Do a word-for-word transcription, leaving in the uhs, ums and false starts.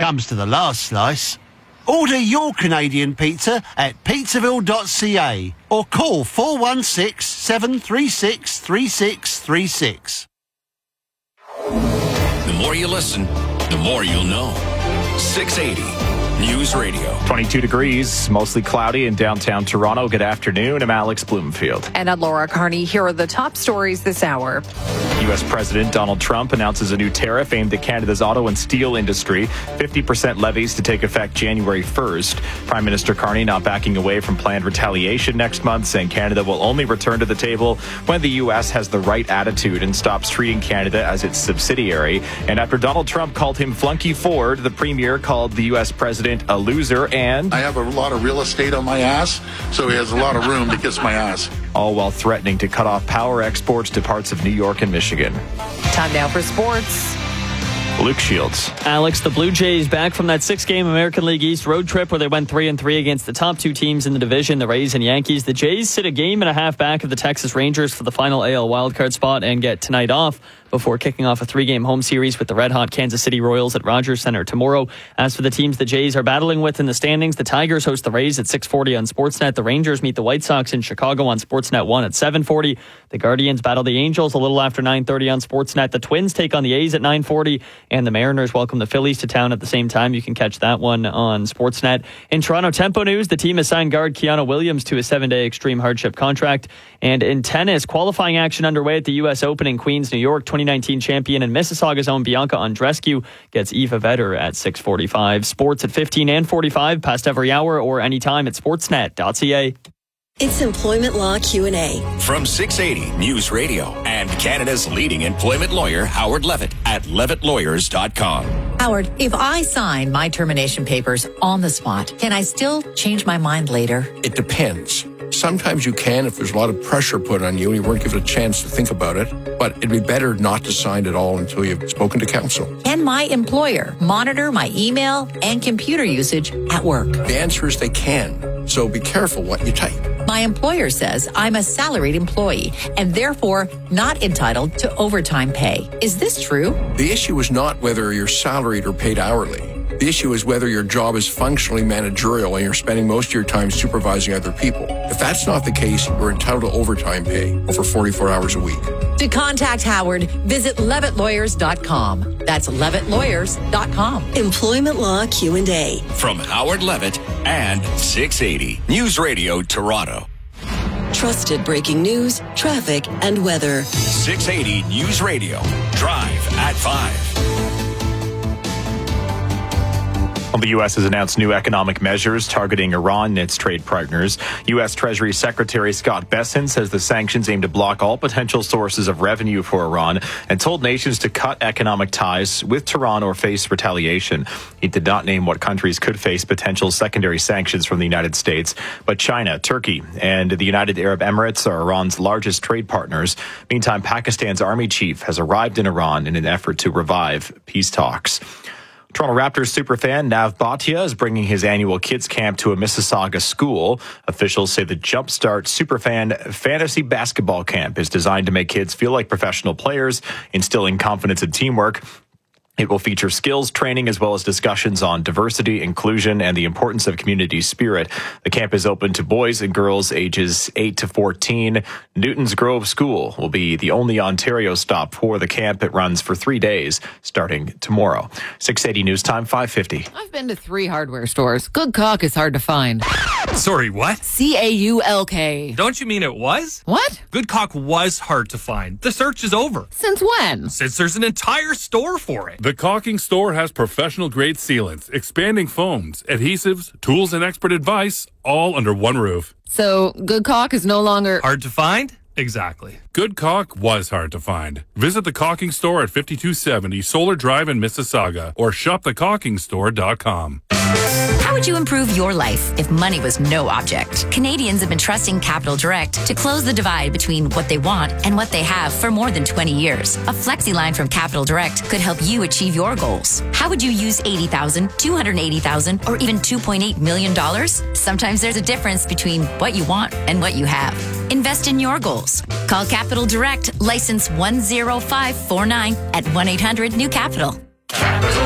comes to the last slice. Order your Canadian pizza at pizzaville dot c a or call four one six, seven three six, three six three six. The more you listen, the more you'll know. six eighty News Radio. twenty-two degrees, mostly cloudy in downtown Toronto. Good afternoon. I'm Alex Bloomfield. And I'm Laura Carney. Here are the top stories this hour. U S President Donald Trump announces a new tariff aimed at Canada's auto and steel industry. fifty percent levies to take effect January first. Prime Minister Carney not backing away from planned retaliation next month, saying Canada will only return to the table when the U S has the right attitude and stops treating Canada as its subsidiary. And after Donald Trump called him Flunky Ford, the Premier called the U S President a loser, and I have a lot of real estate on my ass, so he has a lot of room to kiss my ass. All while threatening to cut off power exports to parts of New York and Michigan. Time now for sports. Luke Shields. Alex, the Blue Jays back from that six-game American League East road trip where they went three and three against the top two teams in the division, the Rays and Yankees. The Jays sit a game and a half back of the Texas Rangers for the final A L wildcard spot and get tonight off before kicking off a three-game home series with the red-hot Kansas City Royals at Rogers Center tomorrow. As for the teams the Jays are battling with in the standings, the Tigers host the Rays at six forty on Sportsnet. The Rangers meet the White Sox in Chicago on Sportsnet one at seven forty. The Guardians battle the Angels a little after nine thirty on Sportsnet. The Twins take on the A's at nine forty, and the Mariners welcome the Phillies to town at the same time. You can catch that one on Sportsnet. In Toronto Tempo news, the team has signed guard Keanu Williams to a seven-day extreme hardship contract. And in tennis, qualifying action underway at the U S Open in Queens, New York. twenty nineteen champion and Mississauga's own Bianca Andreescu gets Eva Vetter at six forty-five. Sports at fifteen and forty-five, past every hour or anytime at sportsnet dot c a. It's Employment Law Q and A. From six eighty News Radio and Canada's leading employment lawyer, Howard Levitt, at levitt lawyers dot com. Howard, if I sign my termination papers on the spot, can I still change my mind later? It depends. Sometimes you can if there's a lot of pressure put on you and you weren't given a chance to think about it, but it'd be better not to sign at all until you've spoken to counsel. Can my employer monitor my email and computer usage at work? The answer is they can, so be careful what you type. My employer says I'm a salaried employee and therefore not entitled to overtime pay. Is this true? The issue is not whether you're salaried or paid hourly. The issue is whether your job is functionally managerial and you're spending most of your time supervising other people. If that's not the case, you're entitled to overtime pay over forty-four hours a week. To contact Howard, visit levitt lawyers dot com. That's levitt lawyers dot com. Employment Law Q and A. From Howard Levitt and six eighty News Radio Toronto. Trusted breaking news, traffic, and weather. six eighty News Radio. Drive at five. Well, the U S has announced new economic measures targeting Iran and its trade partners. U S Treasury Secretary Scott Bessent says the sanctions aim to block all potential sources of revenue for Iran and told nations to cut economic ties with Tehran or face retaliation. He did not name what countries could face potential secondary sanctions from the United States, but China, Turkey, and the United Arab Emirates are Iran's largest trade partners. Meantime, Pakistan's army chief has arrived in Iran in an effort to revive peace talks. Toronto Raptors superfan Nav Bhatia is bringing his annual kids camp to a Mississauga school. Officials say the Jumpstart Superfan Fantasy Basketball Camp is designed to make kids feel like professional players, instilling confidence and teamwork. It will feature skills training as well as discussions on diversity, inclusion, and the importance of community spirit. The camp is open to boys and girls ages eight to fourteen. Newtons Grove School will be the only Ontario stop for the camp. It runs for three days starting tomorrow. six eighty News Time, five fifty. I've been to three hardware stores. Good caulk is hard to find. Sorry, what? C A U L K. Don't you mean it was? What? Good caulk was hard to find. The search is over. Since when? Since there's an entire store for it. The Caulking Store has professional-grade sealants, expanding foams, adhesives, tools, and expert advice, all under one roof. So, good caulk is no longer... hard to find? Exactly. Good caulk was hard to find. Visit the Caulking Store at fifty-two seventy Solar Drive in Mississauga or shop the caulking store dot com. How would you improve your life if money was no object? Canadians have been trusting Capital Direct to close the divide between what they want and what they have for more than twenty years. A flexi line from Capital Direct could help you achieve your goals. How would you use eighty thousand dollars, two hundred eighty thousand dollars, or even two point eight million dollars? Sometimes there's a difference between what you want and what you have. Invest in your goals. Call Capital Direct, license one zero five four nine at one eight hundred new capital.